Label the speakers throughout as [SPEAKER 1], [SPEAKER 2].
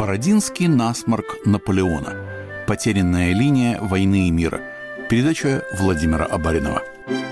[SPEAKER 1] Бородинский насморк Наполеона. Потерянная линия войны и мира. Передача Владимира Абаринова.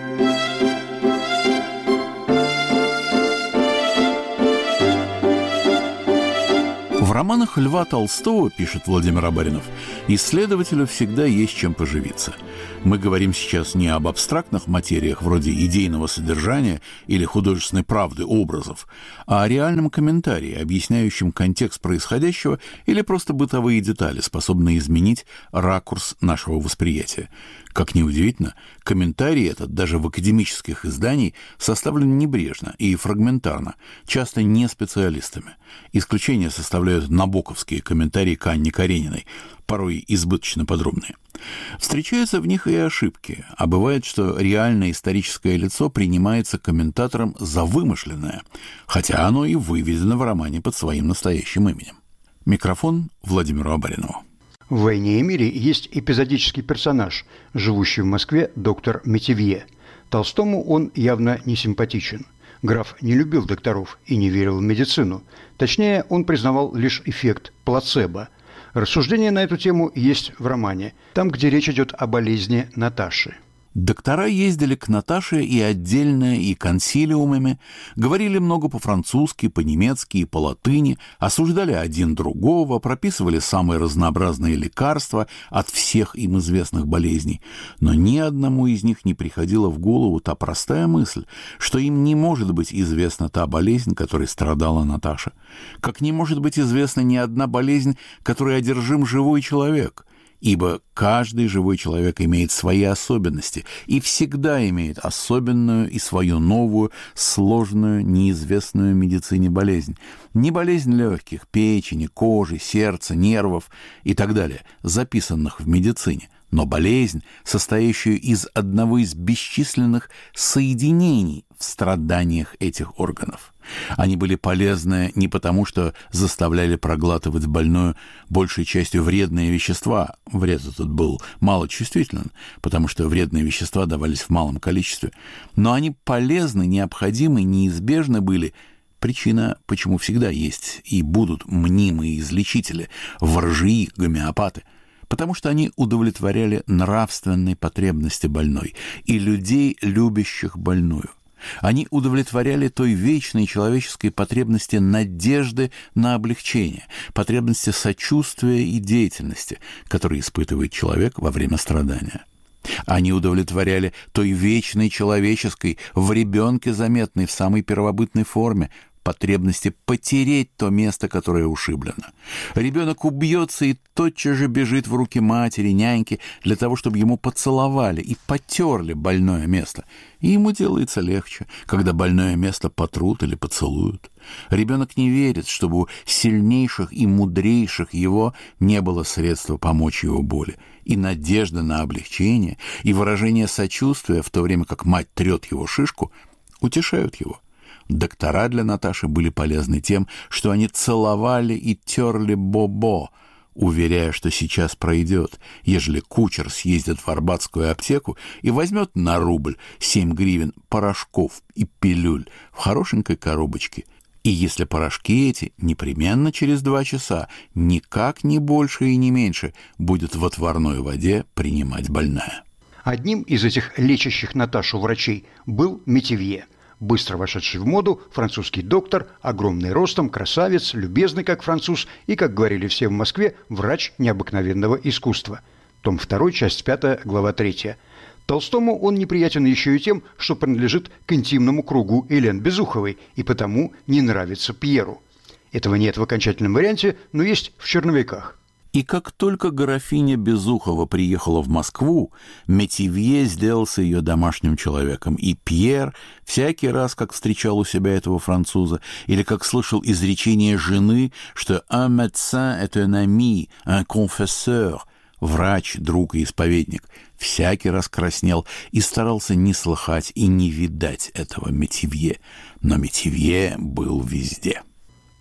[SPEAKER 1] В романах Льва Толстого, пишет Владимир Абаринов, исследователю всегда есть чем поживиться. Мы говорим сейчас не об абстрактных материях вроде идейного содержания или художественной правды образов, а о реальном комментарии, объясняющем контекст происходящего или просто бытовые детали, способные изменить ракурс нашего восприятия. Как ни удивительно, комментарий этот даже в академических изданиях составлен небрежно и фрагментарно, часто не специалистами. Исключение составляют набоковские комментарии к Анне Карениной, порой избыточно подробные. Встречаются в них и ошибки, а бывает, что реальное историческое лицо принимается комментатором за вымышленное, хотя оно и выведено в романе под своим настоящим именем. Микрофон Владимиру Абаринову.
[SPEAKER 2] В «Войне и мире» есть эпизодический персонаж, живущий в Москве доктор Метивье. Толстому он явно не симпатичен. Граф не любил докторов и не верил в медицину. Точнее, он признавал лишь эффект плацебо. Рассуждение на эту тему есть в романе, там, где речь идет о болезни Наташи.
[SPEAKER 1] Доктора ездили к Наташе и отдельно, и консилиумами, говорили много по-французски, по-немецки и по-латыни, осуждали один другого, прописывали самые разнообразные лекарства от всех им известных болезней. Но ни одному из них не приходила в голову та простая мысль, что им не может быть известна та болезнь, которой страдала Наташа. Как не может быть известна ни одна болезнь, которой одержим живой человек. Ибо каждый живой человек имеет свои особенности и всегда имеет особенную и свою новую, сложную, неизвестную медицине болезнь. Не болезнь легких, печени, кожи, сердца, нервов и так далее, записанных в медицине, но болезнь, состоящую из одного из бесчисленных соединений в страданиях этих органов. Они были полезны не потому, что заставляли проглатывать больную большей частью вредные вещества. Вред этот был малочувствителен, потому что вредные вещества давались в малом количестве. Но они полезны, необходимы, неизбежны были. Причина, почему всегда есть и будут мнимые излечители, воржии, гомеопаты. Потому что они удовлетворяли нравственной потребности больной и людей, любящих больную. Они удовлетворяли той вечной человеческой потребности надежды на облегчение, потребности сочувствия и деятельности, которые испытывает человек во время страдания. Они удовлетворяли той вечной человеческой, в ребенке заметной в самой первобытной форме, потребности потереть то место, которое ушиблено. Ребенок убьется и тотчас же бежит в руки матери, няньки, для того, чтобы ему поцеловали и потерли больное место. И ему делается легче, когда больное место потрут или поцелуют. Ребенок не верит, чтобы у сильнейших и мудрейших его не было средства помочь его боли. И надежда на облегчение, и выражение сочувствия, в то время как мать трет его шишку, утешают его. Доктора для Наташи были полезны тем, что они целовали и терли бобо, уверяя, что сейчас пройдет, ежели кучер съездит в Арбатскую аптеку и возьмет на рубль 7 гривен порошков и пилюль в хорошенькой коробочке. И если порошки эти непременно через 2 часа, никак не больше и не меньше, будет в отварной воде принимать больная.
[SPEAKER 2] Одним из этих лечащих Наташу врачей был Метивье. Быстро вошедший в моду, французский доктор, огромный ростом, красавец, любезный как француз и, как говорили все в Москве, врач необыкновенного искусства. Том 2, часть 5, глава 3. Толстому он неприятен еще и тем, что принадлежит к интимному кругу Элен Безуховой и потому не нравится Пьеру. Этого нет в окончательном варианте, но есть в черновиках.
[SPEAKER 1] И как только графиня Безухова приехала в Москву, Метивье сделался ее домашним человеком, и Пьер всякий раз, как встречал у себя этого француза, или как слышал изречение жены, что «un médecin est un ami, un confesseur», врач, друг и исповедник, всякий раз краснел и старался не слыхать и не видать этого Метивье. Но Метивье был везде.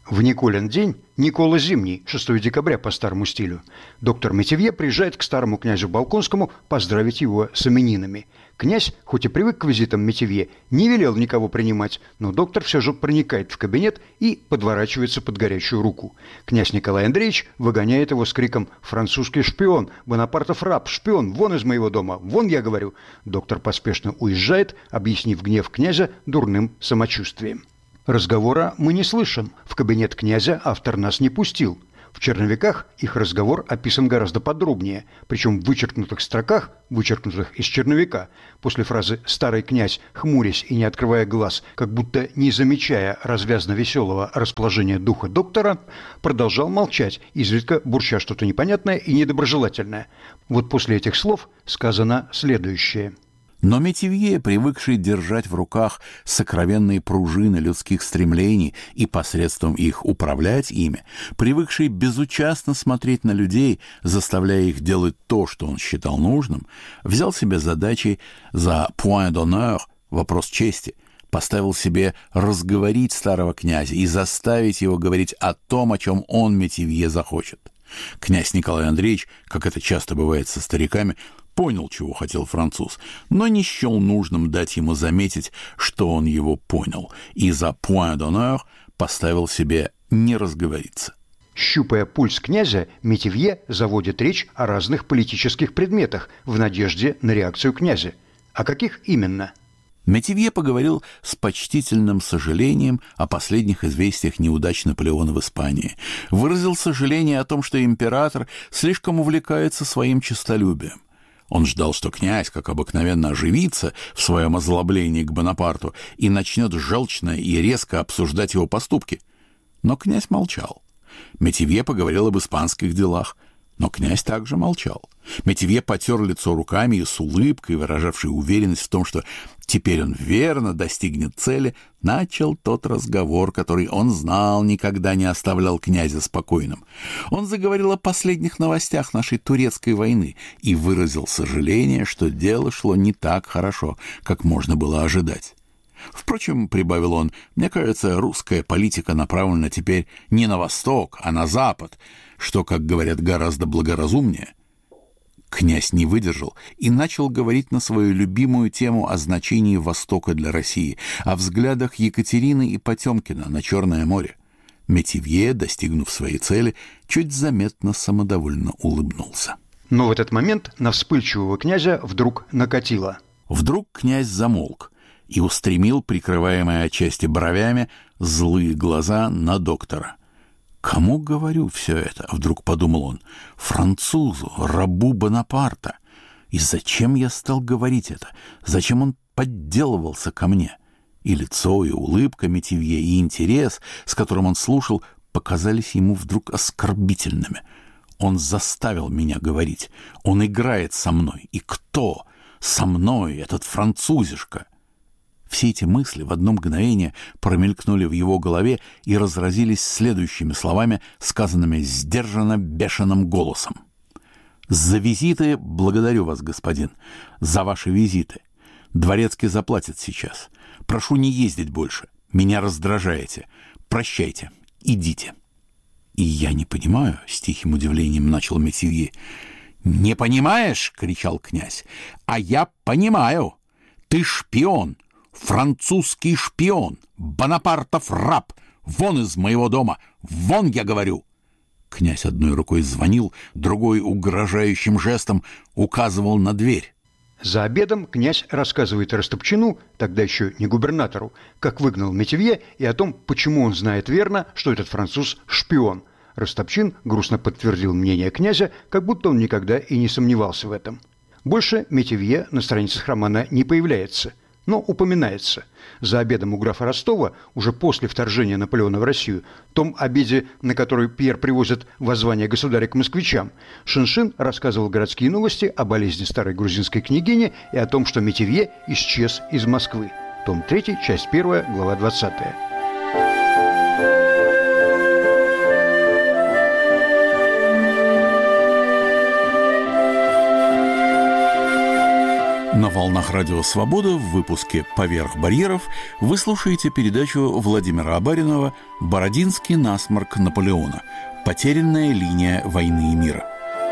[SPEAKER 2] В Николин день, Никола Зимний, 6 декабря по старому стилю, доктор Метивье приезжает к старому князю Болконскому поздравить его с именинами. Князь, хоть и привык к визитам Метивье, не велел никого принимать, но доктор все же проникает в кабинет и подворачивается под горячую руку. Князь Николай Андреевич выгоняет его с криком «Французский шпион! Бонапартов раб! Шпион! Вон из моего дома! Вон, я говорю!» Доктор поспешно уезжает, объяснив гнев князя дурным самочувствием. Разговора мы не слышим. В кабинет князя автор нас не пустил. В черновиках их разговор описан гораздо подробнее, причем в вычеркнутых строках, вычеркнутых из черновика, после фразы «старый князь, хмурясь и не открывая глаз, как будто не замечая развязно-веселого расположения духа доктора, продолжал молчать, изредка бурча что-то непонятное и недоброжелательное». Вот после этих слов сказано следующее.
[SPEAKER 1] Но Метивье, привыкший держать в руках сокровенные пружины людских стремлений и посредством их управлять ими, привыкший безучастно смотреть на людей, заставляя их делать то, что он считал нужным, взял себе задачей за point d'honneur, вопрос чести, поставил себе разговорить старого князя и заставить его говорить о том, о чем он, Метивье, захочет. Князь Николай Андреевич, как это часто бывает со стариками, понял, чего хотел француз, но не счел нужным дать ему заметить, что он его понял, и за point d'honneur поставил себе не разговориться.
[SPEAKER 2] Щупая пульс князя, Метивье заводит речь о разных политических предметах в надежде на реакцию князя. О каких именно?
[SPEAKER 1] Метивье поговорил с почтительным сожалением о последних известиях неудач Наполеона в Испании, выразил сожаление о том, что император слишком увлекается своим честолюбием. Он ждал, что князь, как обыкновенно, оживится в своем озлоблении к Бонапарту и начнет желчно и резко обсуждать его поступки. Но князь молчал. Метивье поговорил об испанских делах, но князь также молчал. Метивье потер лицо руками и с улыбкой, выражавшей уверенность в том, что теперь он верно достигнет цели, начал тот разговор, который он знал, никогда не оставлял князя спокойным. Он заговорил о последних новостях нашей турецкой войны и выразил сожаление, что дело шло не так хорошо, как можно было ожидать. Впрочем, прибавил он, мне кажется, русская политика направлена теперь не на восток, а на запад, что, как говорят, гораздо благоразумнее. Князь не выдержал и начал говорить на свою любимую тему о значении Востока для России, о взглядах Екатерины и Потемкина на Черное море. Метивье, достигнув своей цели, чуть заметно самодовольно улыбнулся.
[SPEAKER 2] Но в этот момент на вспыльчивого князя вдруг накатило.
[SPEAKER 1] Вдруг князь замолк и устремил, прикрываемые отчасти бровями, злые глаза на доктора. «Кому говорю все это?» — вдруг подумал он. «Французу, рабу Бонапарта. И зачем я стал говорить это? Зачем он подделывался ко мне?» И лицо, и улыбка Метивье, и интерес, с которым он слушал, показались ему вдруг оскорбительными. Он заставил меня говорить. Он играет со мной. И кто? Со мной, этот французишка. Все эти мысли в одно мгновение промелькнули в его голове и разразились следующими словами, сказанными сдержанно бешеным голосом. «За визиты благодарю вас, господин, за ваши визиты. Дворецкий заплатит сейчас. Прошу не ездить больше. Меня раздражаете. Прощайте. Идите». «И я не понимаю», — с тихим удивлением начал Метивье. «Не понимаешь?» — кричал князь. «А я понимаю. Ты шпион. Французский шпион, Бонапартов раб, вон из моего дома, вон, я говорю!» Князь одной рукой звонил, другой угрожающим жестом указывал на дверь.
[SPEAKER 2] За обедом князь рассказывает Растопчину, тогда еще не губернатору, как выгнал Метивье и о том, почему он знает верно, что этот француз шпион. Растопчин грустно подтвердил мнение князя, как будто он никогда и не сомневался в этом. Больше Метивье на страницах романа не появляется, но упоминается. За обедом у графа Ростова, уже после вторжения Наполеона в Россию, том обеде, на который Пьер привозит воззвание государя к москвичам, Шиншин рассказывал городские новости о болезни старой грузинской княгини и о том, что Метивье исчез из Москвы. Том 3, часть 1, глава 20.
[SPEAKER 1] Но волнах Радио Свобода в выпуске «Поверх барьеров» вы слушаете передачу Владимира Абаринова «Бородинский насморк Наполеона. Потерянная линия войны и мира».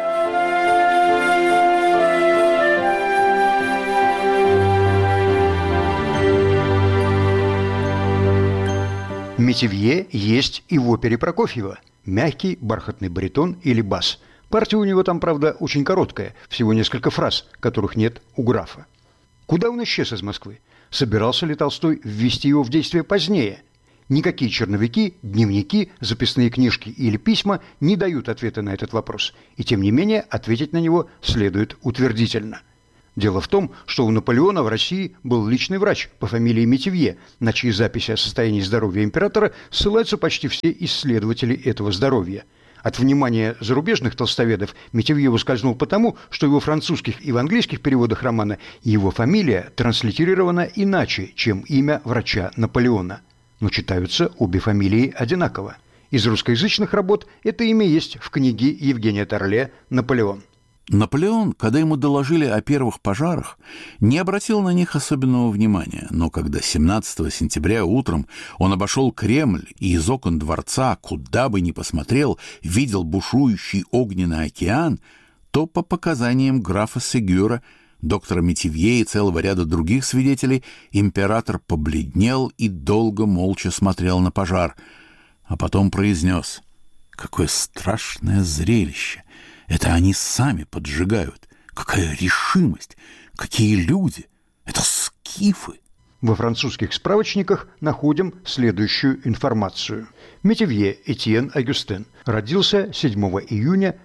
[SPEAKER 2] Метивье есть и в опере Прокофьева. Мягкий, бархатный баритон или бас. Партия у него там, правда, очень короткая, всего несколько фраз, которых нет у графа. Куда он исчез из Москвы? Собирался ли Толстой ввести его в действие позднее? Никакие черновики, дневники, записные книжки или письма не дают ответа на этот вопрос. И тем не менее, ответить на него следует утвердительно. Дело в том, что у Наполеона в России был личный врач по фамилии Метивье, на чьи записи о состоянии здоровья императора ссылаются почти все исследователи этого здоровья. От внимания зарубежных толстоведов Метивье ускользнул потому, что в его французских и в английских переводах романа его фамилия транслитерирована иначе, чем имя врача Наполеона. Но читаются обе фамилии одинаково. Из русскоязычных работ это имя есть в книге Евгения Торле «Наполеон».
[SPEAKER 1] Наполеон, когда ему доложили о первых пожарах, не обратил на них особенного внимания, но когда 17 сентября утром он обошел Кремль и из окон дворца, куда бы ни посмотрел, видел бушующий огненный океан, то по показаниям графа Сегюра, доктора Метивье и целого ряда других свидетелей, император побледнел и долго молча смотрел на пожар, а потом произнес: «Какое страшное зрелище! Это они сами поджигают! Какая решимость! Какие люди! Это скифы!»
[SPEAKER 2] Во французских справочниках находим следующую информацию. Метивье Этьен Агюстен родился 7 июня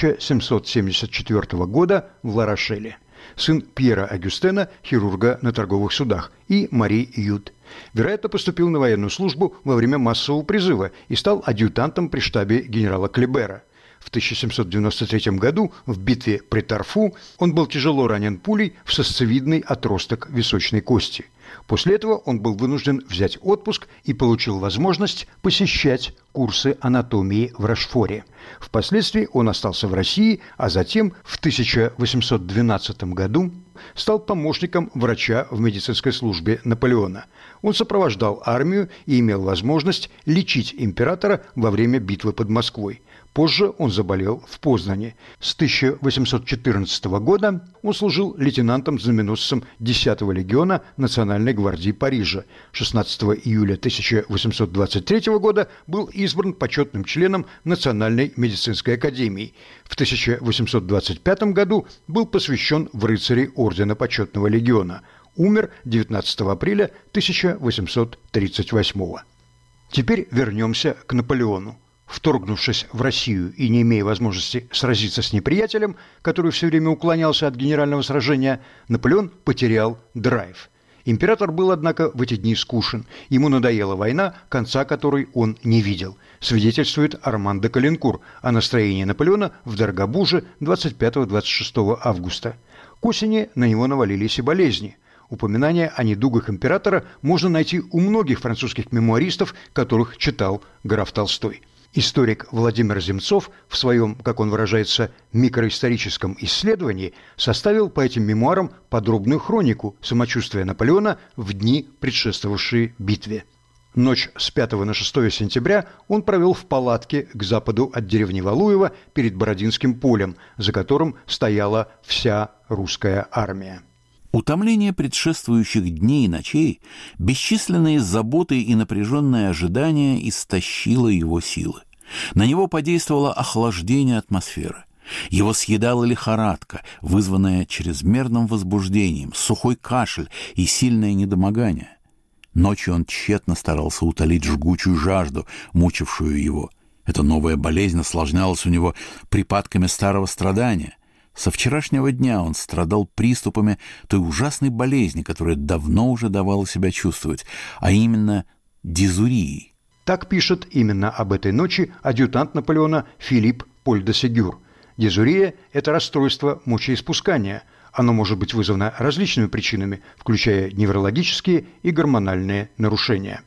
[SPEAKER 2] 1774 года в Ла-Рошеле. Сын Пьера Агюстена, хирурга на торговых судах, и Мари Ют. Вероятно, поступил на военную службу во время массового призыва и стал адъютантом при штабе генерала Клебера. В 1793 году в битве при Тарфу он был тяжело ранен пулей в сосцевидный отросток височной кости. После этого он был вынужден взять отпуск и получил возможность посещать курсы анатомии в Рошфоре. Впоследствии он остался в России, а затем в 1812 году стал помощником врача в медицинской службе Наполеона. Он сопровождал армию и имел возможность лечить императора во время битвы под Москвой. Позже он заболел в Познани. С 1814 года он служил лейтенантом-знаменосцем 10-го легиона Национальной гвардии Парижа. 16 июля 1823 года был избран почетным членом Национальной медицинской академии. В 1825 году был посвящен в рыцари Ордена Почетного легиона. Умер 19 апреля 1838. Теперь вернемся к Наполеону. Вторгнувшись в Россию и не имея возможности сразиться с неприятелем, который все время уклонялся от генерального сражения, Наполеон потерял драйв. Император был, однако, в эти дни скучен. Ему надоела война, конца которой он не видел. Свидетельствует Арман де Калинкур о настроении Наполеона в Дорогобуже 25-26 августа. К осени на него навалились и болезни. Упоминания о недугах императора можно найти у многих французских мемуаристов, которых читал граф Толстой. Историк Владимир Земцов в своем, как он выражается, микроисторическом исследовании составил по этим мемуарам подробную хронику самочувствия Наполеона в дни, предшествовавшие битве. Ночь с 5 на 6 сентября он провел в палатке к западу от деревни Валуево перед Бородинским полем, за которым стояла вся русская армия.
[SPEAKER 1] Утомление предшествующих дней и ночей, бесчисленные заботы и напряженное ожидание истощило его силы. На него подействовало охлаждение атмосферы. Его съедала лихорадка, вызванная чрезмерным возбуждением, сухой кашель и сильное недомогание. Ночью он тщетно старался утолить жгучую жажду, мучившую его. Эта новая болезнь осложнялась у него припадками старого страдания. Со вчерашнего дня он страдал приступами той ужасной болезни, которая давно уже давала себя чувствовать, а именно дизурией.
[SPEAKER 2] Так пишет именно об этой ночи адъютант Наполеона Филипп Поль де Сегюр. Дизурия – это расстройство мочеиспускания. Оно может быть вызвано различными причинами, включая неврологические и гормональные нарушения.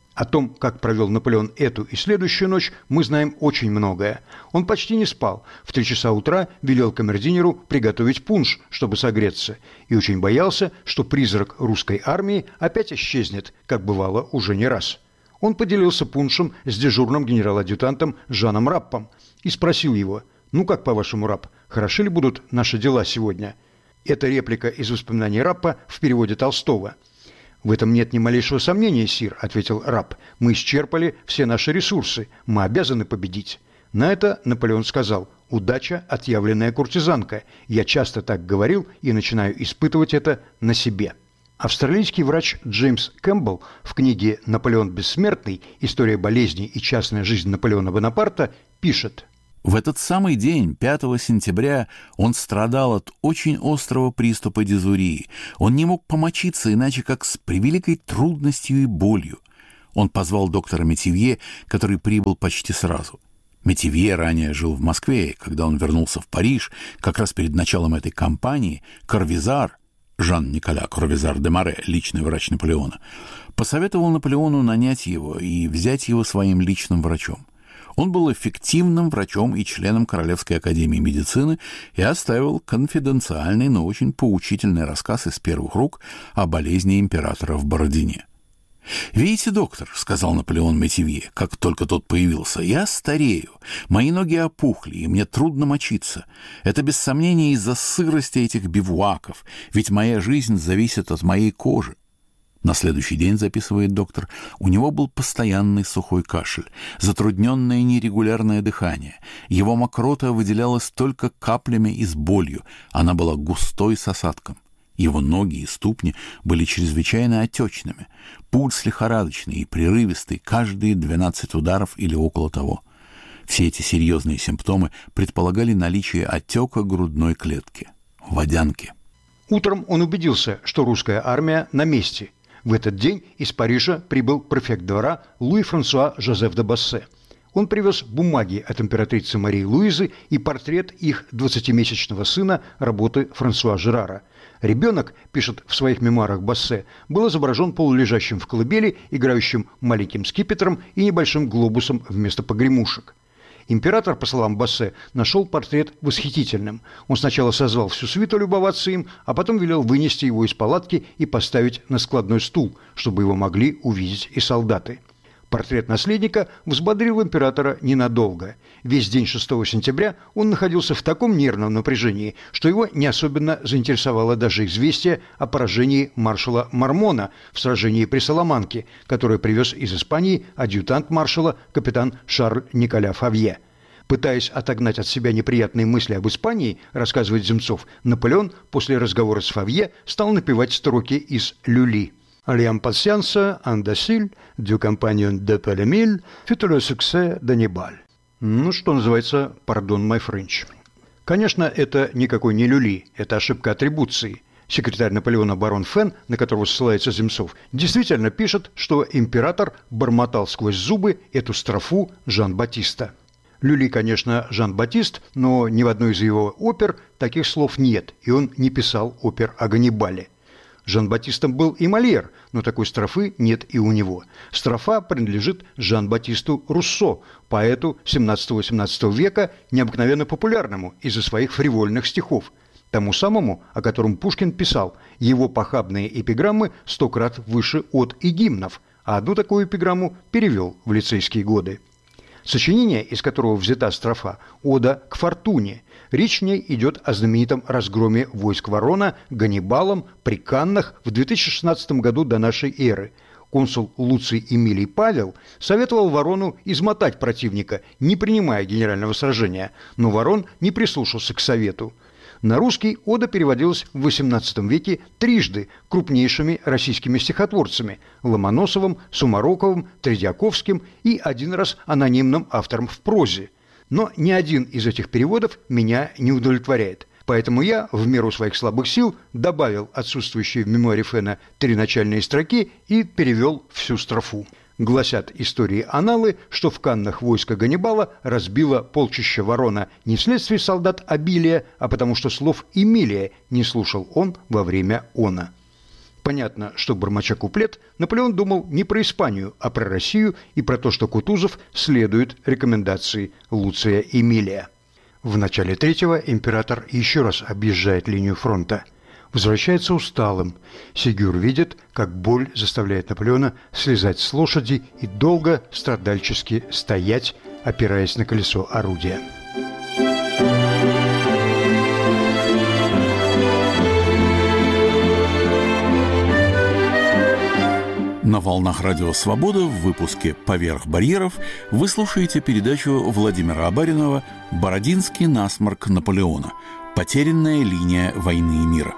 [SPEAKER 2] О том, как провел Наполеон эту и следующую ночь, мы знаем очень многое. Он почти не спал. В 3 часа утра велел камердинеру приготовить пунш, чтобы согреться, и очень боялся, что призрак русской армии опять исчезнет, как бывало уже не раз. Он поделился пуншем с дежурным генерал-адъютантом Жаном Раппом и спросил его: «Ну как, по-вашему, Рапп, хороши ли будут наши дела сегодня?» Это реплика из воспоминаний Раппа в переводе Толстого. «В этом нет ни малейшего сомнения, сир», – ответил Рапп. «Мы исчерпали все наши ресурсы. Мы обязаны победить». На это Наполеон сказал: «Удача – отъявленная куртизанка. Я часто так говорил и начинаю испытывать это на себе». Австралийский врач Джеймс Кэмпбелл в книге «Наполеон бессмертный. История болезней и частная жизнь Наполеона Бонапарта» пишет:
[SPEAKER 1] в этот самый день, 5 сентября, он страдал от очень острого приступа дизурии. Он не мог помочиться иначе, как с превеликой трудностью и болью. Он позвал доктора Метивье, который прибыл почти сразу. Метивье ранее жил в Москве, и когда он вернулся в Париж, как раз перед началом этой кампании, Корвизар, Жан-Николя Корвизар де Море, личный врач Наполеона, посоветовал Наполеону нанять его и взять его своим личным врачом. Он был эффективным врачом и членом Королевской академии медицины и оставил конфиденциальный, но очень поучительный рассказ из первых рук о болезни императора в Бородине. «Видите, доктор, — сказал Наполеон Метивье, как только тот появился, — я старею, мои ноги опухли, и мне трудно мочиться. Это без сомнения из-за сырости этих бивуаков, ведь моя жизнь зависит от моей кожи». На следующий день, записывает доктор, у него был постоянный сухой кашель, затрудненное нерегулярное дыхание. Его мокрота выделялась только каплями и с болью, она была густой с осадком. Его ноги и ступни были чрезвычайно отечными, пульс лихорадочный и прерывистый каждые 12 ударов или около того. Все эти серьезные симптомы предполагали наличие отека грудной клетки, водянки.
[SPEAKER 2] Утром он убедился, что русская армия на месте. В этот день из Парижа прибыл префект двора Луи-Франсуа Жозеф де Бассе. Он привез бумаги от императрицы Марии Луизы и портрет их 20-месячного сына работы Франсуа Жерара. Ребенок, пишет в своих мемуарах Бассе, был изображен полулежащим в колыбели, играющим маленьким скипетром и небольшим глобусом вместо погремушек. Император, по словам Бассе, нашел портрет восхитительным. Он сначала созвал всю свиту любоваться им, а потом велел вынести его из палатки и поставить на складной стул, чтобы его могли увидеть и солдаты. Портрет наследника взбодрил императора ненадолго. Весь день 6 сентября он находился в таком нервном напряжении, что его не особенно заинтересовало даже известие о поражении маршала Мармона в сражении при Саламанке, которое привез из Испании адъютант маршала капитан Шарль Николя Фавье. Пытаясь отогнать от себя неприятные мысли об Испании, рассказывает Земцов, Наполеон после разговора с Фавье стал напевать строки из «Люли». «L'impatience indocile du compagnon de Palamille fut le succès d'Annibal». Ну, что называется, pardon my French. Конечно, это никакой не люли, это ошибка атрибуции. Секретарь Наполеона барон Фен, на которого ссылается Земцов, действительно пишет, что император бормотал сквозь зубы эту строфу Жан-Батиста. Люли, конечно, Жан-Батист, но ни в одной из его опер таких слов нет, и он не писал опер о Ганнибале. Жан-Батистом был и Мольер, но такой строфы нет и у него. Строфа принадлежит Жан-Батисту Руссо, поэту 17-18 века, необыкновенно популярному из-за своих фривольных стихов. Тому самому, о котором Пушкин писал: его похабные эпиграммы 100 крат выше от и гимнов, а одну такую эпиграмму перевел в лицейские годы. Сочинение, из которого взята строфа, «Ода к фортуне». Речь в ней идет о знаменитом разгроме войск Ворона Ганнибалом при Каннах в 2016 году до нашей эры. Консул Луций Эмилий Павел советовал Ворону измотать противника, не принимая генерального сражения, но Ворон не прислушался к совету. На русский ода переводилась в XVIII веке трижды крупнейшими российскими стихотворцами – Ломоносовым, Сумароковым, Тредьяковским и один раз анонимным автором в прозе. Но ни один из этих переводов меня не удовлетворяет. Поэтому я, в меру своих слабых сил, добавил отсутствующие в мемуаре Фена 3 начальные строки и перевел всю строфу. Гласят истории-аналы, что в Каннах войско Ганнибала разбило полчища Ворона не вследствие солдат обилия, а потому что слов Эмилия не слушал он во время она. Понятно, что, бормоча куплет, Наполеон думал не про Испанию, а про Россию и про то, что Кутузов следует рекомендации Луция Эмилия. В начале третьего император еще раз объезжает линию фронта. Возвращается усталым. Сегюр видит, как боль заставляет Наполеона слезать с лошади и долго страдальчески стоять, опираясь на колесо орудия.
[SPEAKER 1] На волнах Радио Свобода в выпуске «Поверх барьеров» вы слушаете передачу Владимира Абаринова «Бородинский насморк Наполеона. Потерянная линия войны и мира».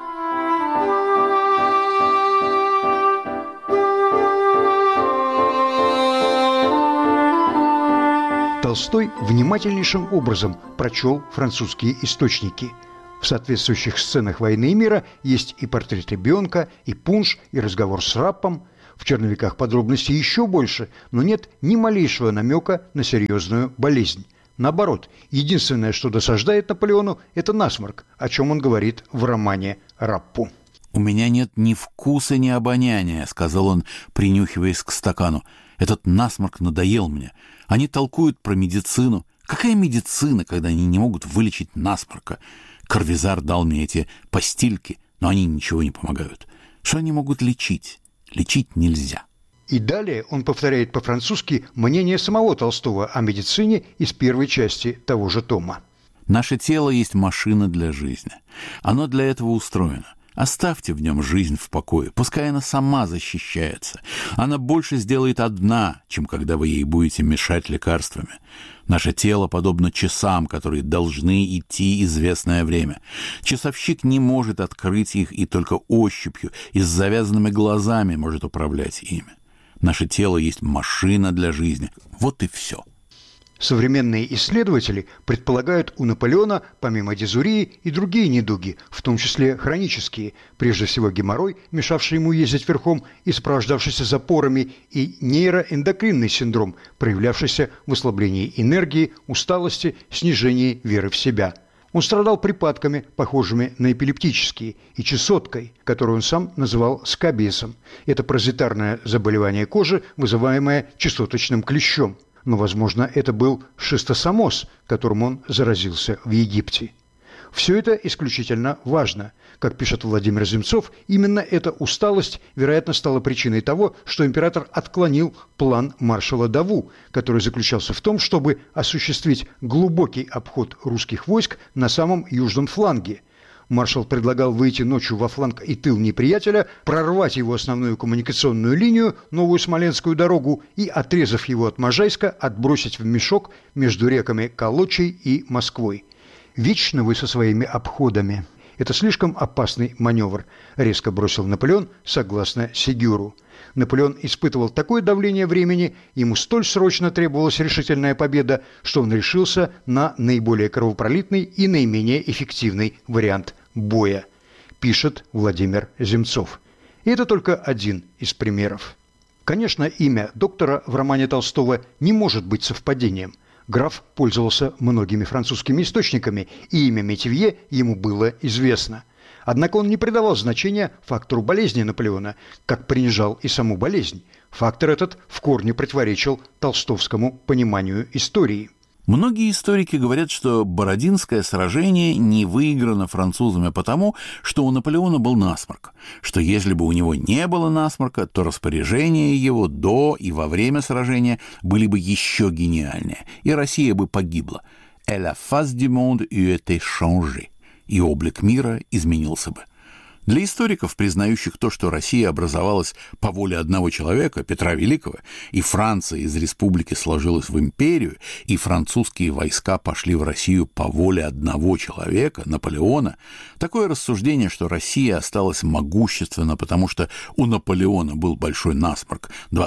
[SPEAKER 2] Толстой внимательнейшим образом прочел французские источники. В соответствующих сценах войны и мира есть и портрет ребенка, и пунш, и разговор с Раппом. В «Черновиках» подробностей еще больше, но нет ни малейшего намека на серьезную болезнь. Наоборот, единственное, что досаждает Наполеону, это насморк, о чем он говорит в романе «Раппу».
[SPEAKER 1] «У меня нет ни вкуса, ни обоняния», — сказал он, принюхиваясь к стакану. «Этот насморк надоел мне. Они толкуют про медицину. Какая медицина, когда они не могут вылечить насморка? Карвизар дал мне эти постильки, но они ничего не помогают. Что они могут лечить? Лечить нельзя».
[SPEAKER 2] И далее он повторяет по-французски мнение самого Толстого о медицине из первой части того же тома.
[SPEAKER 1] «Наше тело есть машина для жизни. Оно для этого устроено. Оставьте в нем жизнь в покое. Пускай она сама защищается. Она больше сделает одна, чем когда вы ей будете мешать лекарствами. Наше тело подобно часам, которые должны идти известное время. Часовщик не может открыть их и только ощупью и с завязанными глазами может управлять ими. Наше тело есть машина для жизни. Вот и все».
[SPEAKER 2] Современные исследователи предполагают у Наполеона, помимо дизурии, и другие недуги, в том числе хронические, прежде всего геморрой, мешавший ему ездить верхом и сопровождавшийся запорами, и нейроэндокринный синдром, проявлявшийся в ослаблении энергии, усталости, снижении веры в себя. Он страдал припадками, похожими на эпилептические, и чесоткой, которую он сам называл скабиесом. Это паразитарное заболевание кожи, вызываемое чесоточным клещом. Но, возможно, это был шистосомоз, которым он заразился в Египте. Все это исключительно важно. Как пишет Владимир Земцов, именно эта усталость, вероятно, стала причиной того, что император отклонил план маршала Даву, который заключался в том, чтобы осуществить глубокий обход русских войск на самом южном фланге. Маршал предлагал выйти ночью во фланг и тыл неприятеля, прорвать его основную коммуникационную линию, новую Смоленскую дорогу, и, отрезав его от Можайска, отбросить в мешок между реками Колочей и Москвой. «Вечно вы со своими обходами. Это слишком опасный маневр», – резко бросил Наполеон, согласно Сегюру. Наполеон испытывал такое давление времени, ему столь срочно требовалась решительная победа, что он решился на наиболее кровопролитный и наименее эффективный вариант боя, пишет Владимир Земцов. И это только один из примеров. Конечно, имя доктора в романе Толстого не может быть совпадением. Граф пользовался многими французскими источниками, и имя Метивье ему было известно. Однако он не придавал значения фактору болезни Наполеона, как принижал и саму болезнь. Фактор этот в корне противоречил толстовскому пониманию истории.
[SPEAKER 1] Многие историки говорят, что Бородинское сражение не выиграно французами потому, что у Наполеона был насморк, что если бы у него не было насморка, то распоряжения его до и во время сражения были бы еще гениальнее, и Россия бы погибла. «Et la face du monde eût été changée», и облик мира изменился бы. Для историков, признающих то, что Россия образовалась по воле одного человека, Петра Великого, и Франция из республики сложилась в империю, и французские войска пошли в Россию по воле одного человека, Наполеона, такое рассуждение, что Россия осталась могущественна, потому что у Наполеона был большой насморк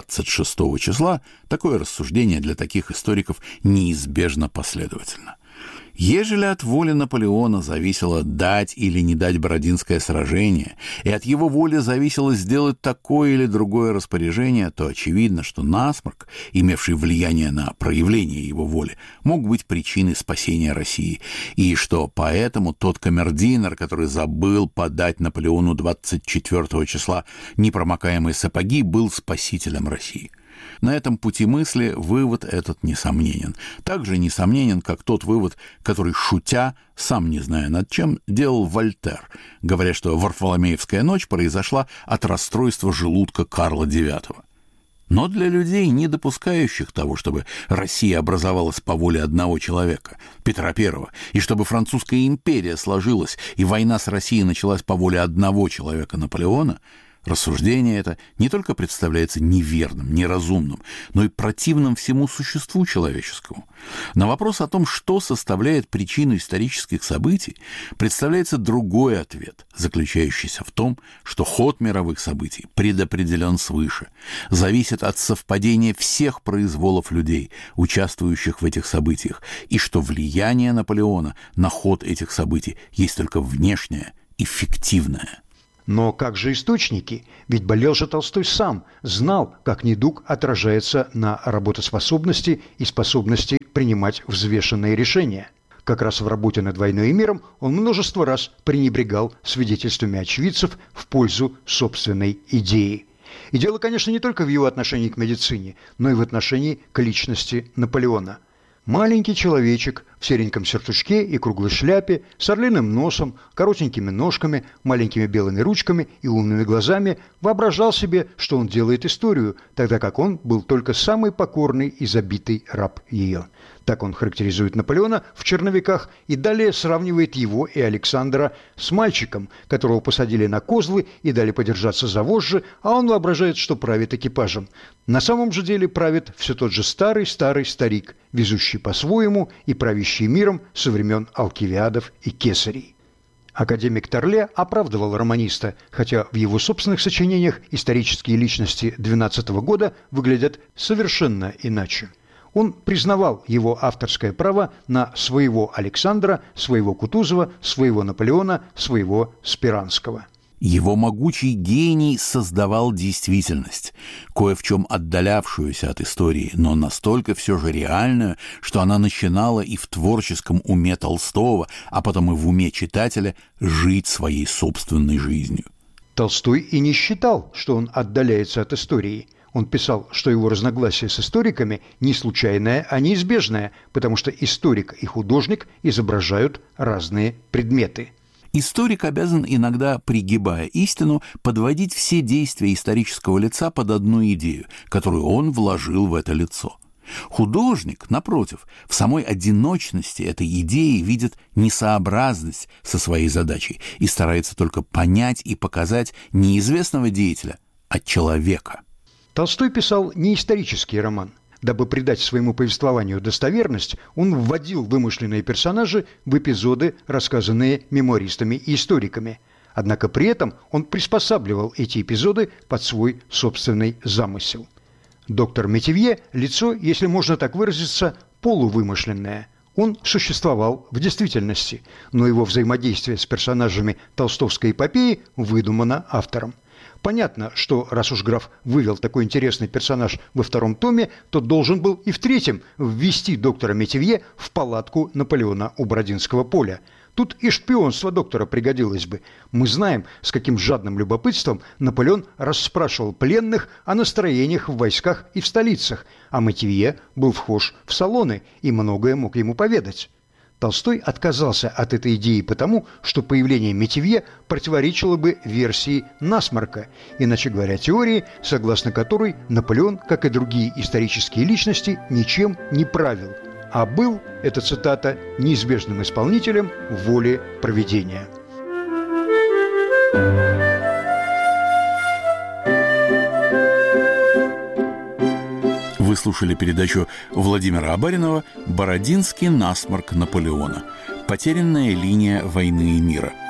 [SPEAKER 1] 26 числа, такое рассуждение для таких историков неизбежно последовательно. Ежели от воли Наполеона зависело дать или не дать Бородинское сражение, и от его воли зависело сделать такое или другое распоряжение, то очевидно, что насморк, имевший влияние на проявление его воли, мог быть причиной спасения России, и что поэтому тот камердинер, который забыл подать Наполеону 24 числа непромокаемые сапоги, был спасителем России. На этом пути мысли вывод этот несомненен. Так же несомненен, как тот вывод, который, шутя, сам не зная над чем, делал Вольтер, говоря, что Варфоломеевская ночь произошла от расстройства желудка Карла IX. Но для людей, не допускающих того, чтобы Россия образовалась по воле одного человека, Петра I, и чтобы Французская империя сложилась и война с Россией началась по воле одного человека, Наполеона, рассуждение это не только представляется неверным, неразумным, но и противным всему существу человеческому. На вопрос о том, что составляет причину исторических событий, представляется другой ответ, заключающийся в том, что ход мировых событий предопределен свыше, зависит от совпадения всех произволов людей, участвующих в этих событиях, и что влияние Наполеона на ход этих событий есть только внешнее и фиктивное.
[SPEAKER 2] Но как же источники? Ведь болел же Толстой сам, знал, как недуг отражается на работоспособности и способности принимать взвешенные решения. Как раз в работе над «Войной и миром» он множество раз пренебрегал свидетельствами очевидцев в пользу собственной идеи. И дело, конечно, не только в его отношении к медицине, но и в отношении к личности Наполеона. Маленький человечек в сереньком сюртучке и круглой шляпе, с орлиным носом, коротенькими ножками, маленькими белыми ручками и умными глазами воображал себе, что он делает историю, тогда как он был только самый покорный и забитый раб ее. Так он характеризует Наполеона в «Черновиках» и далее сравнивает его и Александра с мальчиком, которого посадили на козлы и дали подержаться за вожжи, а он воображает, что правит экипажем. На самом же деле правит все тот же старый-старый старик, везущий по-своему и правящий миром со времен Алкивиадов и Кесарей. Академик Торле оправдывал романиста, хотя в его собственных сочинениях исторические личности 12 года выглядят совершенно иначе. Он признавал его авторское право на своего Александра, своего Кутузова, своего Наполеона, своего Спиранского.
[SPEAKER 1] Его могучий гений создавал действительность, кое в чем отдалявшуюся от истории, но настолько все же реальную, что она начинала и в творческом уме Толстого, а потом и в уме читателя жить своей собственной жизнью.
[SPEAKER 2] Толстой и не считал, что он отдаляется от истории. Он писал, что его разногласие с историками не случайное, а неизбежное, потому что историк и художник изображают разные предметы.
[SPEAKER 1] Историк обязан иногда, пригибая истину, подводить все действия исторического лица под одну идею, которую он вложил в это лицо. Художник, напротив, в самой одиночности этой идеи видит несообразность со своей задачей и старается только понять и показать не известного деятеля, а человека.
[SPEAKER 2] Толстой писал не исторический роман. Дабы придать своему повествованию достоверность, он вводил вымышленные персонажи в эпизоды, рассказанные мемуаристами и историками. Однако при этом он приспосабливал эти эпизоды под свой собственный замысел. Доктор Метивье – лицо, если можно так выразиться, полувымышленное. Он существовал в действительности, но его взаимодействие с персонажами толстовской эпопеи выдумано автором. Понятно, что раз уж граф вывел такой интересный персонаж во втором томе, то должен был и в третьем ввести доктора Метивье в палатку Наполеона у Бородинского поля. Тут и шпионство доктора пригодилось бы. Мы знаем, с каким жадным любопытством Наполеон расспрашивал пленных о настроениях в войсках и в столицах, а Метивье был вхож в салоны и многое мог ему поведать. Толстой отказался от этой идеи потому, что появление Метивье противоречило бы версии насморка, иначе говоря, теории, согласно которой Наполеон, как и другие исторические личности, ничем не правил, а был, это цитата, неизбежным исполнителем воли провидения.
[SPEAKER 1] Вы слушали передачу Владимира Абаринова «Бородинский насморк Наполеона. Потерянная линия войны и мира».